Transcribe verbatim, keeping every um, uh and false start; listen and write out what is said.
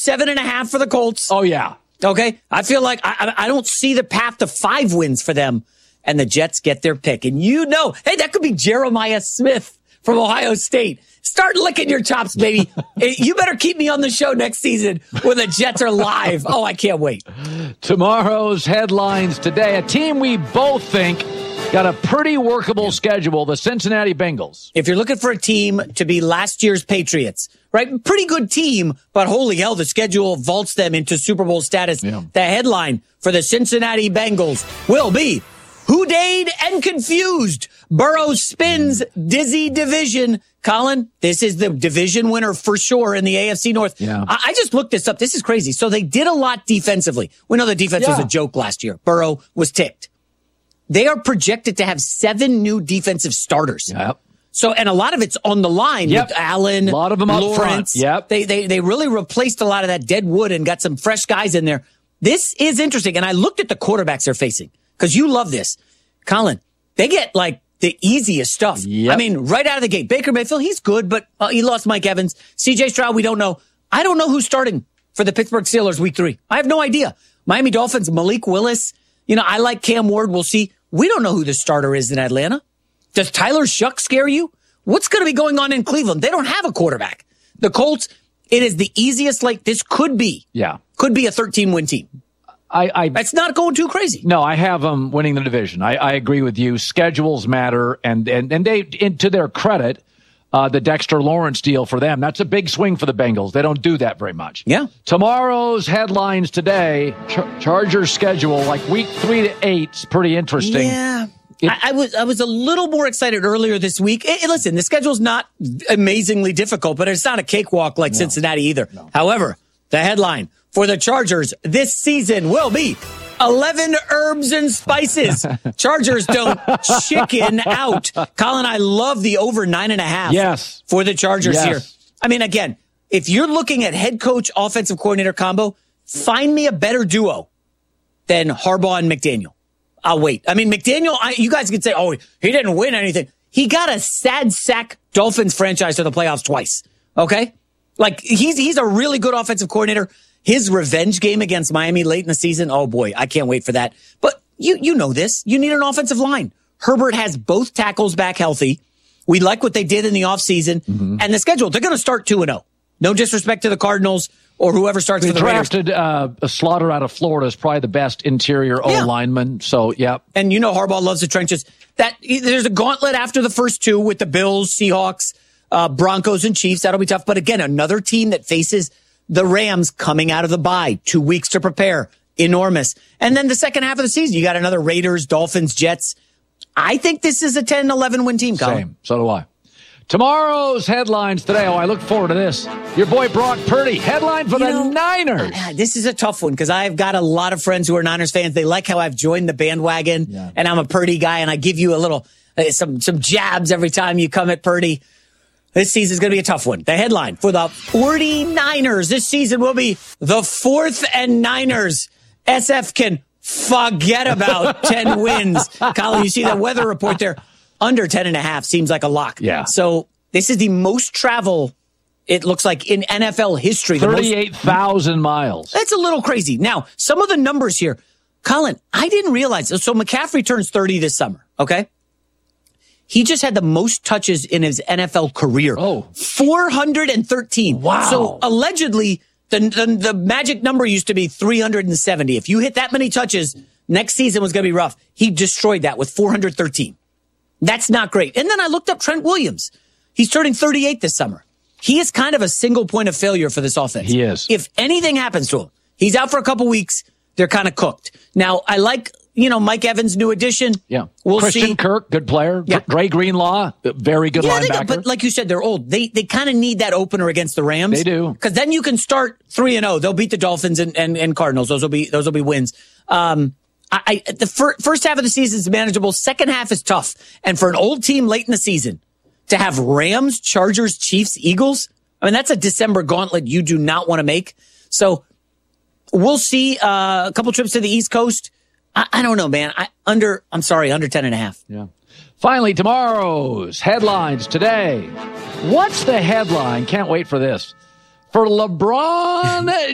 seven and a half for the Colts. Oh, yeah. Okay. I feel like I, I don't see the path to five wins for them, and the Jets get their pick. And you know, hey, that could be Jeremiah Smith from Ohio State. Start licking your chops, baby. You better keep me on the show next season when the Jets are live. Oh, I can't wait. Tomorrow's headlines today. A team we both think got a pretty workable schedule, the Cincinnati Bengals. If you're looking for a team to be last year's Patriots, right? Pretty good team, but holy hell, the schedule vaults them into Super Bowl status. Yeah. The headline for the Cincinnati Bengals will be, Who-dayed and confused. Burrow spins dizzy division. Colin, this is the division winner for sure in the A F C North. Yeah. I, I just looked this up. This is crazy. So they did a lot defensively. We know the defense yeah. was a joke last year. Burrow was ticked. They are projected to have seven new defensive starters. Yep. So, and a lot of it's on the line yep. with Allen, a lot of them up Lawrence. front. Yep. They, they, they really replaced a lot of that dead wood and got some fresh guys in there. This is interesting. And I looked at the quarterbacks they're facing because you love this. Colin, they get like the easiest stuff. Yep. I mean, right out of the gate. Baker Mayfield, he's good, but uh, he lost Mike Evans. C J Stroud, we don't know. I don't know who's starting for the Pittsburgh Steelers week three. I have no idea. Miami Dolphins, Malik Willis. You know, I like Cam Ward. We'll see. We don't know who the starter is in Atlanta. Does Tyler Shuck scare you? What's going to be going on in Cleveland? They don't have a quarterback. The Colts, it is the easiest, like this could be. Yeah. Could be a thirteen-win team. I, I, That's not going too crazy. No, I have them winning the division. I, I agree with you. Schedules matter, and and, and they, in, to their credit, uh, the Dexter Lawrence deal for them, that's a big swing for the Bengals. They don't do that very much. Yeah. Tomorrow's headlines today, Char- Chargers schedule, like week three to eight, is pretty interesting. Yeah. It, I, I was I was a little more excited earlier this week. Hey, listen, the schedule's not amazingly difficult, but it's not a cakewalk like no. Cincinnati either. No. However, the headline for the Chargers this season will be eleven herbs and spices. Chargers don't chicken out. Colin, I love the over nine and a half yes. for the Chargers yes. here. I mean, again, if you're looking at head coach, offensive coordinator combo, find me a better duo than Harbaugh and McDaniel. I'll wait. I mean, McDaniel, I, you guys could say, oh, he didn't win anything. He got a sad sack Dolphins franchise to the playoffs twice. Okay? Like, he's he's a really good offensive coordinator. His revenge game against Miami late in the season, oh boy, I can't wait for that. But you you know this. You need an offensive line. Herbert has both tackles back healthy. We like what they did in the offseason. Mm-hmm. And the schedule, they're going to start two and oh. No disrespect to the Cardinals or whoever starts they for the drafted uh, a Slaughter out of Florida is probably the best interior yeah. O-lineman. So, yeah. And you know Harbaugh loves the trenches. That there's a gauntlet after the first two with the Bills, Seahawks, uh, Broncos, and Chiefs. That'll be tough. But again, another team that faces the Rams coming out of the bye. Two weeks to prepare. Enormous. And then the second half of the season, you got another Raiders, Dolphins, Jets. I think this is a ten eleven win team, Colin. Same. So do I. Tomorrow's headlines today. Oh, I look forward to this. Your boy Brock Purdy. Headline for you the know, Niners. Uh, this is a tough one because I've got a lot of friends who are Niners fans. They like how I've joined the bandwagon yeah. and I'm a Purdy guy and I give you a little, uh, some, some jabs every time you come at Purdy. This season is going to be a tough one. The headline for the forty-niners this season will be the fourth and Niners. S F can forget about ten wins. Colin, you see that weather report there. Under ten and a half seems like a lock. Yeah. So this is the most travel, it looks like, in N F L history. thirty-eight thousand miles. That's a little crazy. Now, some of the numbers here. Colin, I didn't realize. So McCaffrey turns thirty this summer, okay? He just had the most touches in his N F L career. Oh. four hundred thirteen. Wow. So allegedly, the, the, the magic number used to be three hundred seventy. If you hit that many touches, next season was going to be rough. He destroyed that with four hundred thirteen. That's not great. And then I looked up Trent Williams. He's turning thirty-eight this summer. He is kind of a single point of failure for this offense. He is. If anything happens to him, he's out for a couple weeks. They're kind of cooked. Now, I like, you know, Mike Evans' new addition. Yeah. We'll Christian see. Kirk, good player. Yeah. Dre Greenlaw, very good yeah, linebacker. They, but like you said, they're old. They they kind of need that opener against the Rams. They do. Because then you can start three and oh. They'll beat the Dolphins and, and, and Cardinals. Those will be those will be wins. Um, I, I the fir- first half of the season is manageable. Second half is tough. And for an old team late in the season to have Rams, Chargers, Chiefs, Eagles, I mean, that's a December gauntlet you do not want to make. So we'll see uh, a couple trips to the East Coast. I, I don't know, man. I under I'm sorry, under ten and a half. Yeah. Finally, tomorrow's headlines today. What's the headline? Can't wait for this. For LeBron